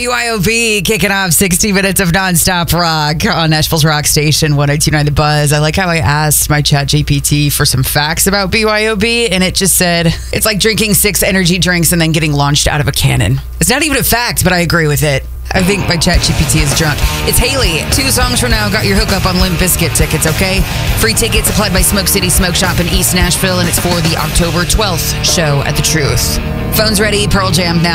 BYOB kicking off 60 minutes of nonstop rock on Nashville's Rock Station 102.9 The Buzz. I like how I asked my chat GPT for some facts about BYOB, and it just said it's like drinking 6 energy drinks and then getting launched out of a cannon. It's not even a fact, but I agree with it. I think my chat GPT is drunk. It's Haley. 2 songs from now, got your hookup on Limp Bizkit tickets, okay? Free tickets applied by Smoke City Smoke Shop in East Nashville, and it's for the October 12th show at The Truth. Phone's ready, Pearl Jam now.